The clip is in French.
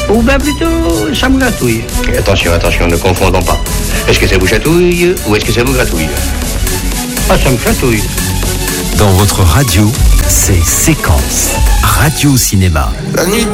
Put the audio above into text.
Ou bien plutôt, ça me gratouille. Attention, ne confondons pas. Est-ce que ça vous chatouille ou est-ce que ça vous gratouille? Ah, ça me chatouille. Dans votre radio, c'est Séquence Radio Cinéma. La nuit